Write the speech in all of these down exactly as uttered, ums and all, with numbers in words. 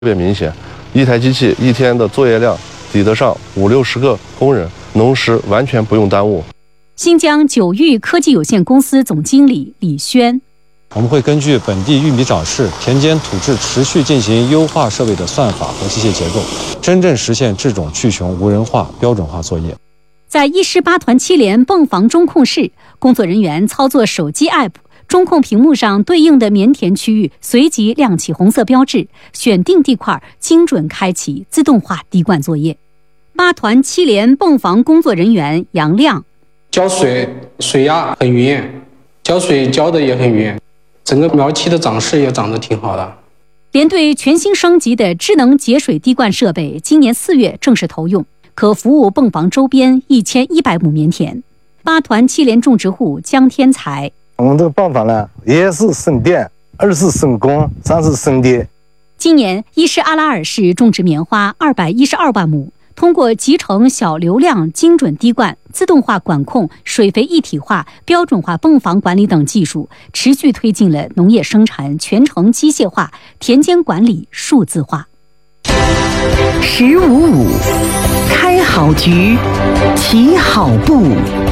特别明显，一台机器一天的作业量抵得上五六十个工人，农时完全不用耽误。 新疆九玉科技有限公司总经理李轩。 我们会根据本地玉米长势、田间土质持续进行优化设备的算法和机械结构，真正实现这种去穷无人化、标准化作业。 在一师八团七连泵房中控室，工作人员操作手机 App， 中控屏幕上对应的棉田区域随即亮起红色标志，选定地块，精准开启自动化滴灌作业。八团七连泵房工作人员杨亮， 浇水水压很匀，浇水浇的也很匀。整个苗期的长势也长得挺好的。 连队全新升级的智能节水滴灌设备今年四月正式投用，可服务泵房周边一千一百亩棉田。八团七连种植户江天才， 我们这个泵房呢，一是省电，二是省工，三是省地。 今年伊势阿拉尔市种植棉花二百一十二万亩，通过集成小流量精准滴灌、自动化管控、水肥一体化、标准化泵房管理等技术，持续推进了农业生产全程机械化、田间管理数字化。 十五五，开好局，起好步。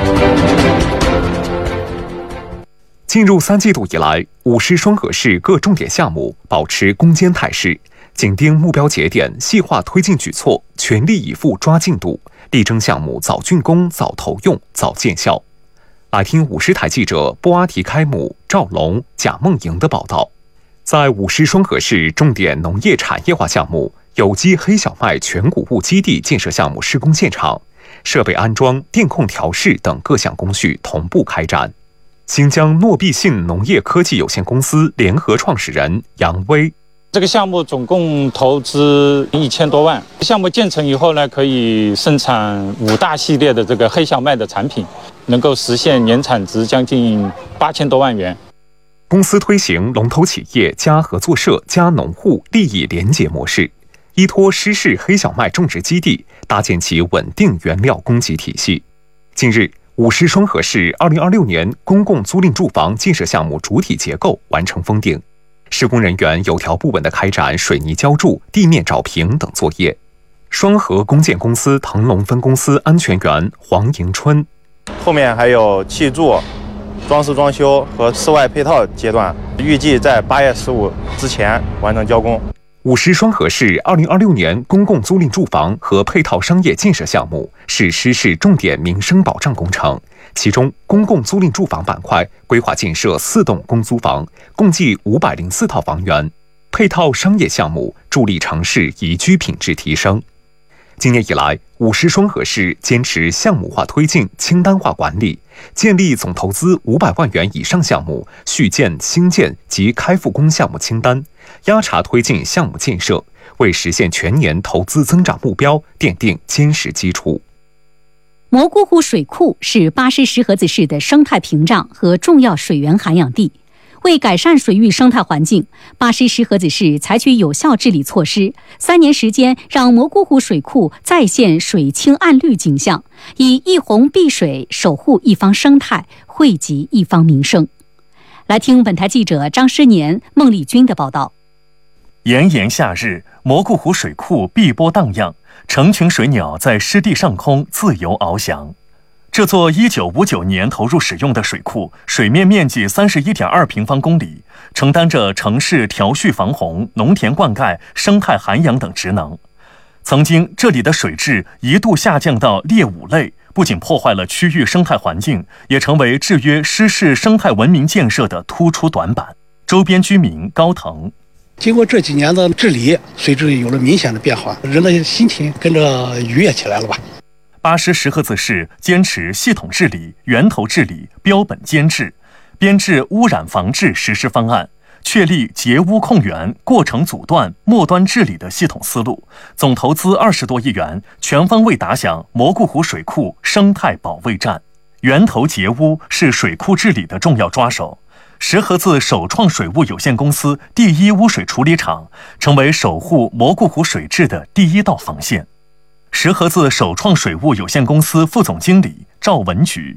进入三季度以来，五市双河市各重点项目保持攻坚态势，紧盯目标节点，细化推进举措，全力以赴抓进度，力争项目早竣工、早投用、早见效。来听五师台记者波阿提开姆、赵龙、贾梦莹的报道。在五市双河市重点农业产业化项目有机黑小麦全谷物基地建设项目施工现场，设备安装、电控调试等各项工序同步开展。新疆诺必信农业科技有限公司联合创始人杨威， 这个项目总共投资一千多万，项目建成以后呢，可以生产五大系列的这个黑小麦的产品，能够实现年产值将近八千多万元。 公司推行龙头企业加合作社加农户利益联结模式，依托湿式黑小麦种植基地，搭建起稳定原料供给体系。近日，五市双河市二零二六年公共租赁住房建设项目主体结构完成封顶，施工人员有条不紊地开展水泥浇筑、地面找平等作业。双河公建公司腾龙分公司安全员黄迎春， 后面还有砌筑、装饰装修和室外配套阶段，预计在八月十五之前完成交工。 五市双河市二零二六年公共租赁住房和配套商业建设项目是市市重点民生保障工程，其中公共租赁住房板块规划建设四栋公租房，共计五百零四套房源；配套商业项目助力城市宜居品质提升。今年以来，五市双河市坚持项目化推进、清单化管理，建立总投资五百万元以上项目续建、新建及开复工项目清单，压查推进项目建设，为实现全年投资增长目标奠定坚实基础。 蘑菇湖水库是巴师石河子市的生态屏障和重要水源涵养地。为改善水域生态环境，巴师石河子市采取有效治理措施，三年时间让蘑菇湖水库再现水清岸绿景象，以一洪碧水守护一方生态，惠及一方民生。来听本台记者张诗年、孟丽君的报道。 炎炎夏日，蘑菇湖水库碧波荡漾，成群水鸟在湿地上空自由翱翔。这座一九五九年投入使用的水库，水面面积三十一点二平方公里，承担着城市调蓄防洪、农田灌溉、生态涵养等职能。曾经，这里的水质一度下降到劣五类，不仅破坏了区域生态环境，也成为制约湿式生态文明建设的突出短板。周边居民高腾， 经过这几年的治理，水质有了明显的变化，人的心情跟着愉悦起来了吧。 巴师石河子市坚持系统治理、源头治理、标本监治，编制污染防治实施方案，确立截污控源、过程阻断、末端治理的系统思路，总投资二十多亿元，全方位打响蘑菇湖水库生态保卫战。源头截污是水库治理的重要抓手。石河子首创水务有限公司第一污水处理厂，成为守护蘑菇湖水质的第一道防线。石河子首创水务有限公司副总经理赵文举，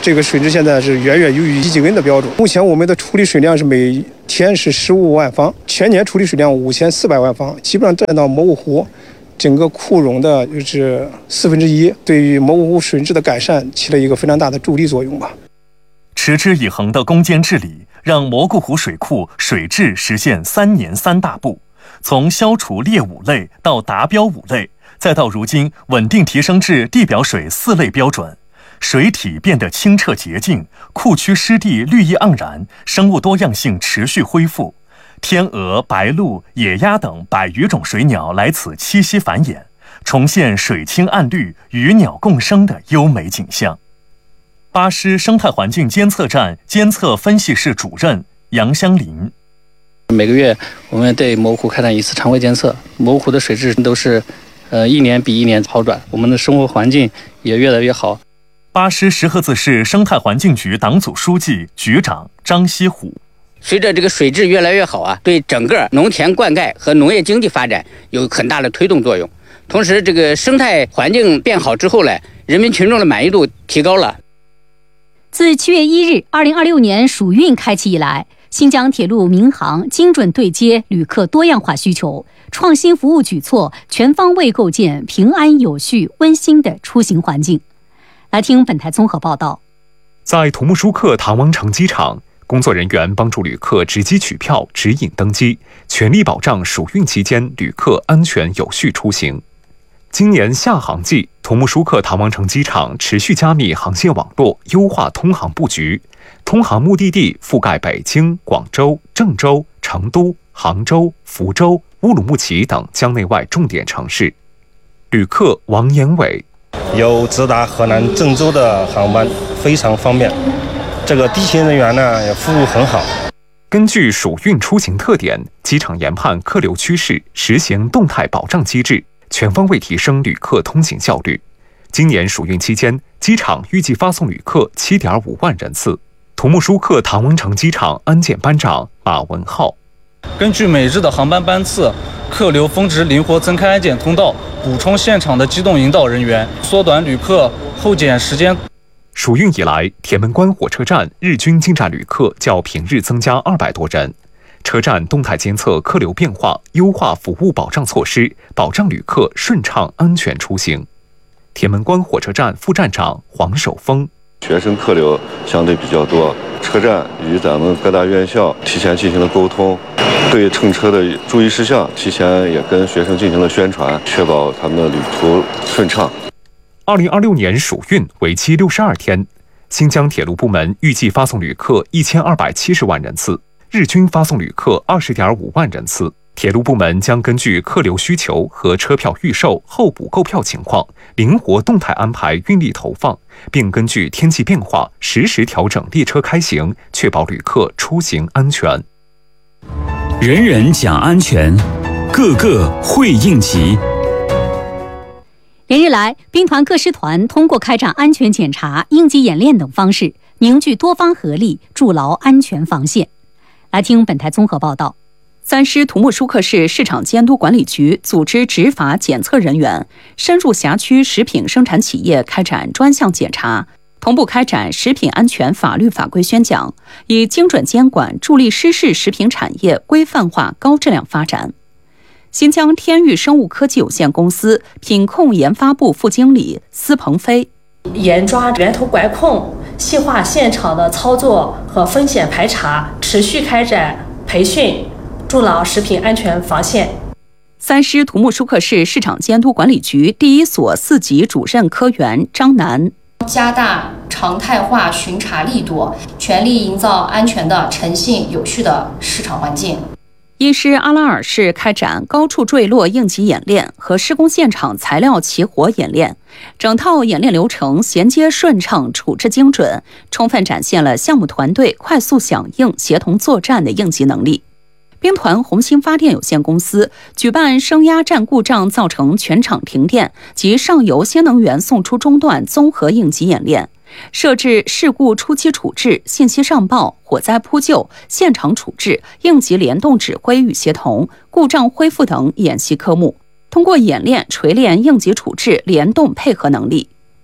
这个水质现在是远远优于一级温的标准。目前我们的处理水量是每天是十五万方，全年处理水量五千四百万方，基本上占到蘑菇湖整个库容的就是四分之一，对于蘑菇湖水质的改善起了一个非常大的助力作用吧。 持之以恒的攻坚治理，让蘑菇湖水库水质实现三年三大步，从消除劣五类到达标五类，再到如今稳定提升至地表水四类标准，水体变得清澈洁净，库区湿地绿意盎然，生物多样性持续恢复。天鹅、白鹭、野鸭等百余种水鸟来此栖息繁衍，重现水清岸绿、鱼鸟共生的优美景象。巴师生态环境监测站监测分析室主任杨香林： 每个月我们对蘑菇湖开展一次常规监测，蘑菇湖的水质都是，呃，一年比一年好转，我们的生活环境也越来越好。 巴师石河子市生态环境局党组书记、局长张西虎： 随着这个水质越来越好啊，对整个农田灌溉和农业经济发展有很大的推动作用。同时，这个生态环境变好之后呢，人民群众的满意度提高了。 自七月一日，二零二六年暑运开启以来，新疆铁路民航精准对接旅客多样化需求，创新服务举措，全方位构建平安有序、温馨的出行环境。来听本台综合报道。 在土木舒克唐王城机场，工作人员帮助旅客值机取票、指引登机，全力保障暑运期间旅客安全有序出行。今年夏航季，土木舒克唐王城机场持续加密航线网络，优化通航布局，通航目的地覆盖北京、广州、郑州、成都、杭州、福州、乌鲁木齐等疆内外重点城市。旅客王延伟： 有直达河南郑州的航班，非常方便。这个地勤人员呢也服务很好。 根据暑运出行特点，机场研判客流趋势，实行动态保障机制，全方位提升旅客通行效率。今年暑运期间，机场预计发送旅客 七点五万人次。土木舒克唐王城机场安检班长马文浩： 根据每日的航班班次、客流峰值，灵活增开安检通道，补充现场的机动引导人员，缩短旅客候检时间。 暑运以来，铁门关火车站日均进站旅客较平日增加二百多人。车站动态监测客流变化，优化服务保障措施，保障旅客顺畅安全出行。铁门关火车站副站长黄守峰： 学生客流相对比较多，车站与咱们各大院校提前进行了沟通，对乘车的注意事项提前也跟学生进行了宣传，确保他们的旅途顺畅。 二零二六年暑运为期六十二天，新疆铁路部门预计发送旅客一千二百七十万人次，日均发送旅客二十点五万人次。铁路部门将根据客流需求和车票预售、候补购票情况，灵活动态安排运力投放，并根据天气变化实时调整列车开行，确保旅客出行安全。 人人讲安全，个个会应急。 连日来，兵团各师团通过开展安全检查、应急演练等方式，凝聚多方合力，筑牢安全防线。来听本台综合报道。 三师土木舒克市市场监督管理局组织执法检测人员深入辖区食品生产企业开展专项检查，同步开展食品安全法律法规宣讲，以精准监管助力失事食品产业规范化高质量发展。新疆天域生物科技有限公司品控研发部副经理司鹏飞： 严抓源头管控，细化现场的操作和风险排查，持续开展培训，筑牢食品安全防线。 三师土木舒克市市场监督管理局第一所四级主任科员张楠： 加大常态化巡查力度，全力营造安全的、诚信、有序的市场环境。 一师阿拉尔市开展高处坠落应急演练和施工现场材料起火演练，整套演练流程衔接顺畅、处置精准，充分展现了项目团队快速响应、协同作战的应急能力。兵团红星发电有限公司举办升压站故障造成全场停电及上游新能源送出中断综合应急演练，设置事故初期处置、信息上报、火灾扑救、现场处置、应急联动指挥与协同、故障恢复等演习科目，通过演练锤炼应急处置联动配合能力。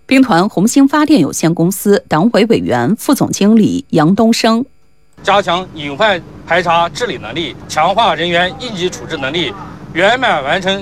兵团红星发电有限公司党委委员、副总经理杨东升。 加强隐患排查治理能力，强化人员应急处置能力，圆满完成